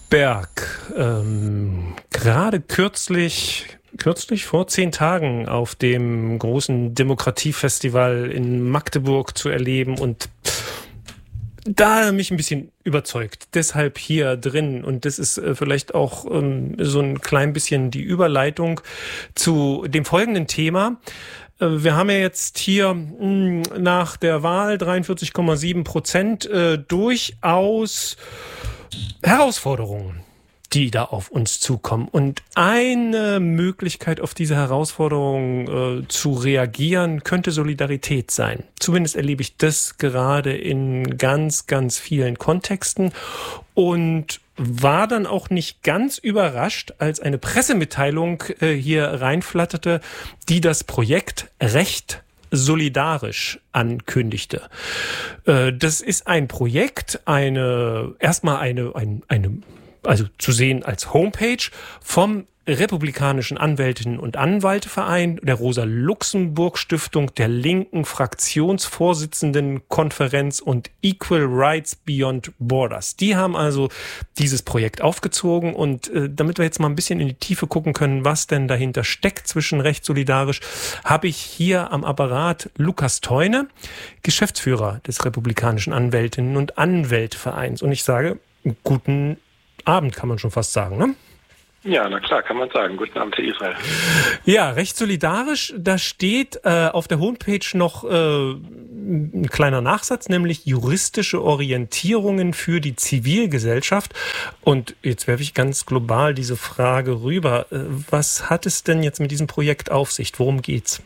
Berg, gerade kürzlich vor 10 Tagen auf dem großen Demokratiefestival in Magdeburg zu erleben und da mich ein bisschen überzeugt. Deshalb hier drin. Und das ist vielleicht auch so ein klein bisschen die Überleitung zu dem folgenden Thema. Wir haben ja jetzt hier nach der Wahl 43,7% durchaus Herausforderungen, die da auf uns zukommen. Und eine Möglichkeit, auf diese Herausforderungen zu reagieren, könnte Solidarität sein. Zumindest erlebe ich das gerade in ganz, ganz vielen Kontexten und war dann auch nicht ganz überrascht, als eine Pressemitteilung hier reinflatterte, die das Projekt Recht solidarisch ankündigte. Das ist ein Projekt, also zu sehen als Homepage vom Republikanischen Anwältinnen- und Anwalteverein, der Rosa-Luxemburg-Stiftung, der linken Fraktionsvorsitzendenkonferenz und Equal Rights Beyond Borders. Die haben also dieses Projekt aufgezogen und damit wir jetzt mal ein bisschen in die Tiefe gucken können, was denn dahinter steckt zwischen Recht solidarisch, habe ich hier am Apparat Lukas Theune, Geschäftsführer des Republikanischen Anwältinnen- und Anwältevereins. Und ich sage, guten Abend, kann man schon fast sagen, ne? Ja, na klar, kann man sagen. Guten Abend, Herr Israel. Ja, Recht solidarisch, da steht auf der Homepage noch ein kleiner Nachsatz, nämlich juristische Orientierungen für die Zivilgesellschaft. Und jetzt werfe ich ganz global diese Frage rüber. Was hat es denn jetzt mit diesem Projekt auf sich? Worum geht's?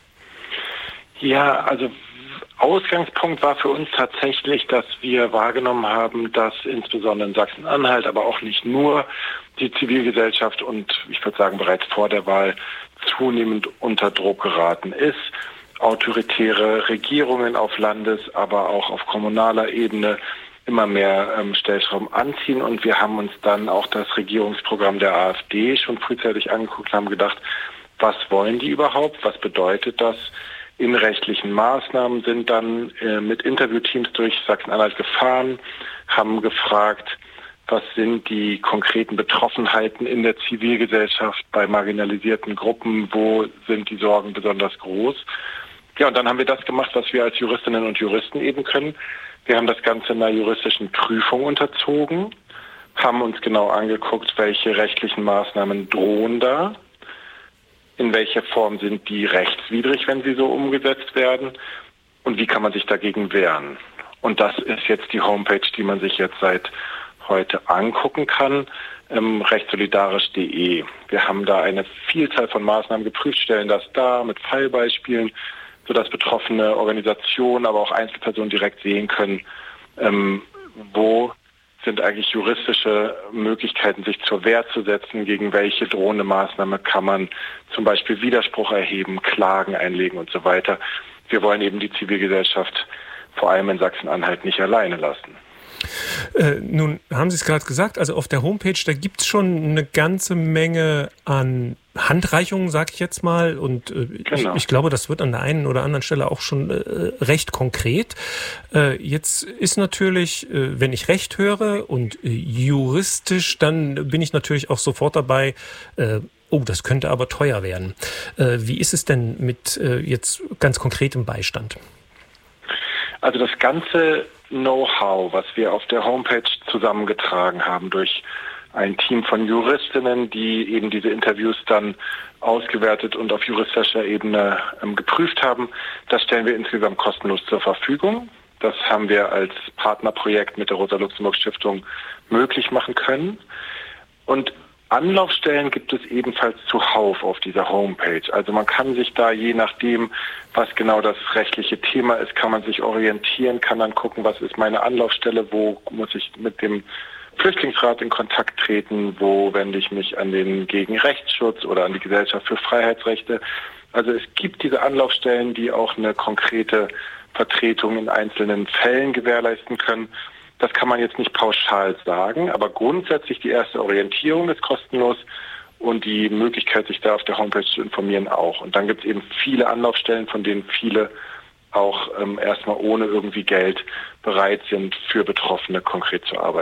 Ja, also Ausgangspunkt war für uns tatsächlich, dass wir wahrgenommen haben, dass insbesondere in Sachsen-Anhalt, aber auch nicht nur, die Zivilgesellschaft und ich würde sagen bereits vor der Wahl zunehmend unter Druck geraten ist. Autoritäre Regierungen auf Landes-, aber auch auf kommunaler Ebene immer mehr Stellschrauben anziehen und wir haben uns dann auch das Regierungsprogramm der AfD schon frühzeitig angeguckt und haben gedacht, was wollen die überhaupt, was bedeutet das? In rechtlichen Maßnahmen sind dann mit Interviewteams durch Sachsen-Anhalt gefahren, haben gefragt, was sind die konkreten Betroffenheiten in der Zivilgesellschaft bei marginalisierten Gruppen, wo sind die Sorgen besonders groß. Ja, und dann haben wir das gemacht, was wir als Juristinnen und Juristen eben können. Wir haben das Ganze einer juristischen Prüfung unterzogen, haben uns genau angeguckt, welche rechtlichen Maßnahmen drohen da. In welcher Form sind die rechtswidrig, wenn sie so umgesetzt werden? Und wie kann man sich dagegen wehren? Und das ist jetzt die Homepage, die man sich jetzt seit heute angucken kann, rechtssolidarisch.de. Wir haben da eine Vielzahl von Maßnahmen geprüft, stellen das dar mit Fallbeispielen, sodass betroffene Organisationen, aber auch Einzelpersonen direkt sehen können, wo sind eigentlich juristische Möglichkeiten, sich zur Wehr zu setzen, gegen welche drohende Maßnahme kann man zum Beispiel Widerspruch erheben, Klagen einlegen und so weiter. Wir wollen eben die Zivilgesellschaft vor allem in Sachsen-Anhalt nicht alleine lassen. Nun haben Sie es gerade gesagt, also auf der Homepage, da gibt's schon eine ganze Menge an Handreichungen, sag ich jetzt mal, und genau. Ich glaube, das wird an der einen oder anderen Stelle auch schon recht konkret. Jetzt ist natürlich, wenn ich Recht höre und juristisch, dann bin ich natürlich auch sofort dabei, das könnte aber teuer werden. Wie ist es denn mit jetzt ganz konkretem Beistand? Also das ganze Know-how, was wir auf der Homepage zusammengetragen haben durch ein Team von Juristinnen, die eben diese Interviews dann ausgewertet und auf juristischer Ebene geprüft haben, das stellen wir insgesamt kostenlos zur Verfügung. Das haben wir als Partnerprojekt mit der Rosa-Luxemburg-Stiftung möglich machen können. Und Anlaufstellen gibt es ebenfalls zuhauf auf dieser Homepage. Also man kann sich da, je nachdem, was genau das rechtliche Thema ist, kann man sich orientieren, kann dann gucken, was ist meine Anlaufstelle, wo muss ich mit dem Flüchtlingsrat in Kontakt treten, wo wende ich mich an den gegen Rechtsschutz oder an die Gesellschaft für Freiheitsrechte. Also es gibt diese Anlaufstellen, die auch eine konkrete Vertretung in einzelnen Fällen gewährleisten können. Das kann man jetzt nicht pauschal sagen, aber grundsätzlich die erste Orientierung ist kostenlos und die Möglichkeit, sich da auf der Homepage zu informieren auch. Und dann gibt es eben viele Anlaufstellen, von denen viele auch erstmal ohne irgendwie Geld bereit sind, für Betroffene konkret zu arbeiten.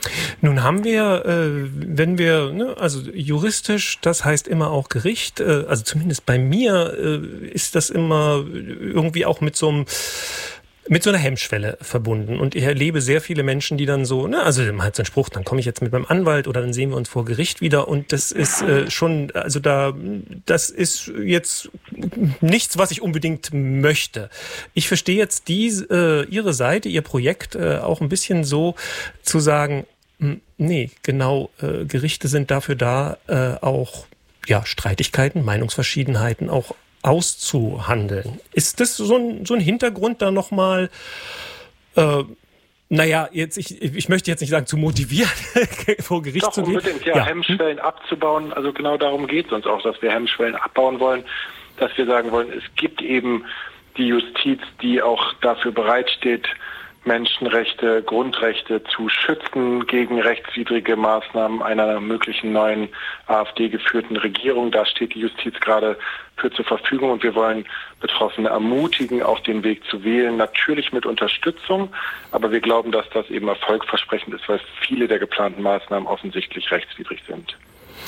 Nun haben wir, wenn wir, also juristisch, das heißt immer auch Gericht, also zumindest bei mir ist das immer irgendwie auch mit so einer Hemmschwelle verbunden. Und ich erlebe sehr viele Menschen, die dann so, also man hat so einen Spruch, dann komme ich jetzt mit meinem Anwalt oder dann sehen wir uns vor Gericht wieder. Und das ist schon, also das ist jetzt nichts, was ich unbedingt möchte. Ich verstehe jetzt Ihre Seite, Ihr Projekt auch ein bisschen so zu sagen, nee, genau, Gerichte sind dafür da, auch Streitigkeiten, Meinungsverschiedenheiten auch auszuhandeln. Ist das so ein Hintergrund da nochmal, ich möchte jetzt nicht sagen, zu motivieren, vor Gericht zu gehen? Unbedingt, Hemmschwellen abzubauen. Also genau darum geht es uns auch, dass wir Hemmschwellen abbauen wollen, dass wir sagen wollen, es gibt eben die Justiz, die auch dafür bereitsteht, Menschenrechte, Grundrechte zu schützen gegen rechtswidrige Maßnahmen einer möglichen neuen AfD-geführten Regierung. Da steht die Justiz gerade für zur Verfügung und wir wollen Betroffene ermutigen, auch den Weg zu wählen, natürlich mit Unterstützung, aber wir glauben, dass das eben erfolgversprechend ist, weil viele der geplanten Maßnahmen offensichtlich rechtswidrig sind.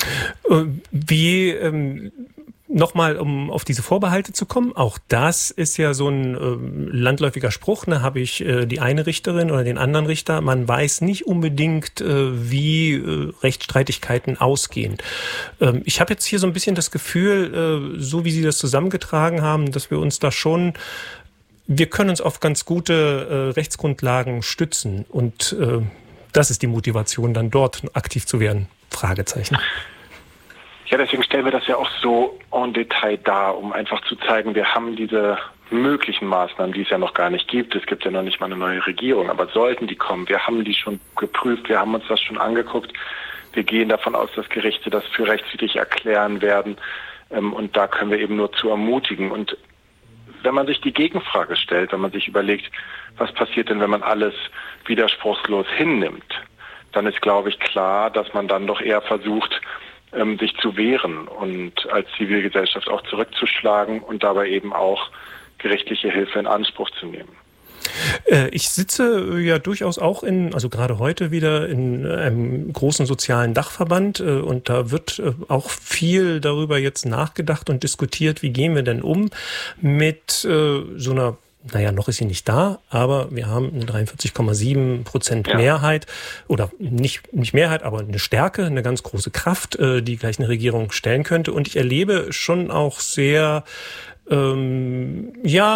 Nochmal, um auf diese Vorbehalte zu kommen, auch das ist ja so ein landläufiger Spruch, habe ich die eine Richterin oder den anderen Richter, man weiß nicht unbedingt, wie Rechtsstreitigkeiten ausgehen. Ich habe jetzt hier so ein bisschen das Gefühl, so wie Sie das zusammengetragen haben, dass wir uns da schon, wir können uns auf ganz gute Rechtsgrundlagen stützen und das ist die Motivation, dann dort aktiv zu werden. Fragezeichen. Ja, deswegen stellen wir das ja auch so en Detail dar, um einfach zu zeigen, wir haben diese möglichen Maßnahmen, die es ja noch gar nicht gibt. Es gibt ja noch nicht mal eine neue Regierung, aber sollten die kommen, wir haben die schon geprüft, wir haben uns das schon angeguckt. Wir gehen davon aus, dass Gerichte das für rechtswidrig erklären werden und da können wir eben nur zu ermutigen. Und wenn man sich die Gegenfrage stellt, wenn man sich überlegt, was passiert denn, wenn man alles widerspruchslos hinnimmt, dann ist, glaube ich, klar, dass man dann doch eher versucht, sich zu wehren und als Zivilgesellschaft auch zurückzuschlagen und dabei eben auch gerichtliche Hilfe in Anspruch zu nehmen. Ich sitze ja durchaus auch also gerade heute wieder in einem großen sozialen Dachverband und da wird auch viel darüber jetzt nachgedacht und diskutiert, wie gehen wir denn um mit so einer, noch ist sie nicht da, aber wir haben eine 43,7% Mehrheit oder nicht Mehrheit, aber eine Stärke, eine ganz große Kraft, die gleich eine Regierung stellen könnte. Und ich erlebe schon auch sehr, dann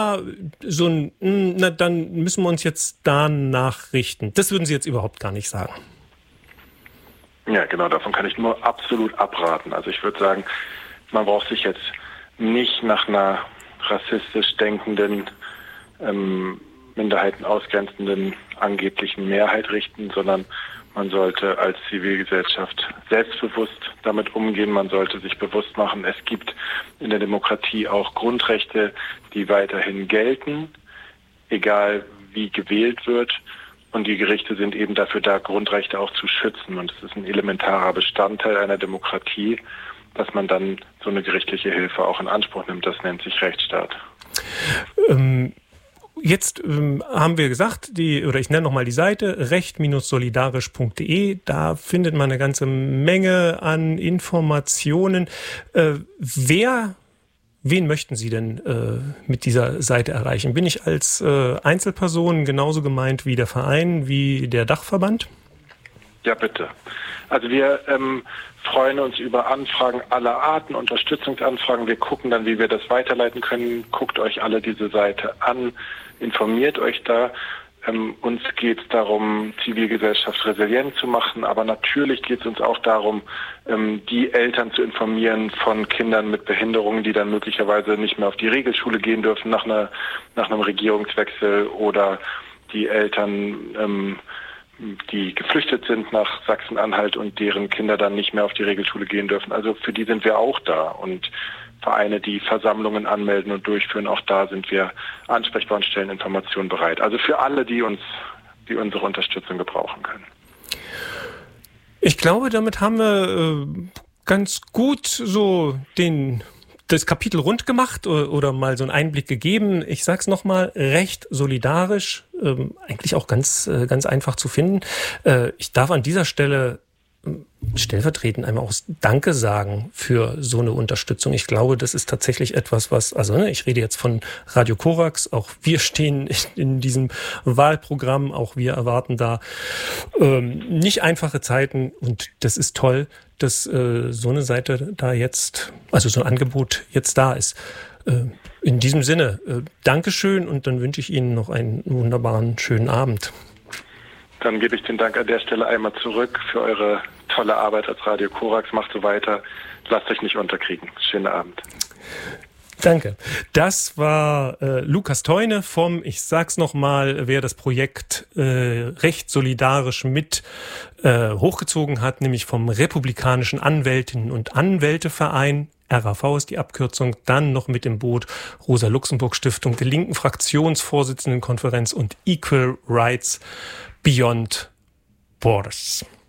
müssen wir uns jetzt danach richten. Das würden Sie jetzt überhaupt gar nicht sagen. Ja, genau, davon kann ich nur absolut abraten. Also ich würde sagen, man braucht sich jetzt nicht nach einer rassistisch denkenden Minderheiten ausgrenzenden angeblichen Mehrheit richten, sondern man sollte als Zivilgesellschaft selbstbewusst damit umgehen. Man sollte sich bewusst machen, es gibt in der Demokratie auch Grundrechte, die weiterhin gelten, egal wie gewählt wird. Und die Gerichte sind eben dafür da, Grundrechte auch zu schützen. Und es ist ein elementarer Bestandteil einer Demokratie, dass man dann so eine gerichtliche Hilfe auch in Anspruch nimmt. Das nennt sich Rechtsstaat. Jetzt haben wir gesagt, ich nenne nochmal die Seite, recht-solidarisch.de, da findet man eine ganze Menge an Informationen. Wen möchten Sie denn mit dieser Seite erreichen? Bin ich als Einzelperson genauso gemeint wie der Verein, wie der Dachverband? Ja, bitte. Also wir freuen uns über Anfragen aller Arten, Unterstützungsanfragen. Wir gucken dann, wie wir das weiterleiten können. Guckt euch alle diese Seite an, informiert euch da. Uns geht es darum, Zivilgesellschaft resilient zu machen, aber natürlich geht es uns auch darum, die Eltern zu informieren von Kindern mit Behinderungen, die dann möglicherweise nicht mehr auf die Regelschule gehen dürfen nach einem Regierungswechsel oder die Eltern, die geflüchtet sind nach Sachsen-Anhalt und deren Kinder dann nicht mehr auf die Regelschule gehen dürfen. Also für die sind wir auch da und Vereine, die Versammlungen anmelden und durchführen, auch da sind wir ansprechbar und stellen Informationen bereit. Also für alle, die unsere Unterstützung gebrauchen können. Ich glaube, damit haben wir ganz gut so das Kapitel rund gemacht oder mal so einen Einblick gegeben. Ich sag's nochmal, Recht solidarisch, eigentlich auch ganz einfach zu finden. Ich darf an dieser Stelle stellvertretend einmal auch Danke sagen für so eine Unterstützung. Ich glaube, das ist tatsächlich etwas, ich rede jetzt von Radio Korax, auch wir stehen in diesem Wahlprogramm, auch wir erwarten da nicht einfache Zeiten und das ist toll, dass so eine Seite da jetzt, also so ein Angebot jetzt da ist. In diesem Sinne, Dankeschön und dann wünsche ich Ihnen noch einen wunderbaren, schönen Abend. Dann gebe ich den Dank an der Stelle einmal zurück für eure tolle Arbeit als Radio Korax. Macht so weiter. Lasst euch nicht unterkriegen. Schönen Abend. Danke. Das war Lukas Theune vom, ich sag's nochmal, wer das Projekt Recht solidarisch mit hochgezogen hat, nämlich vom Republikanischen Anwältinnen und Anwälteverein. RAV ist die Abkürzung, dann noch mit im Boot Rosa-Luxemburg-Stiftung, der linken Fraktionsvorsitzendenkonferenz und Equal Rights Beyond Borders.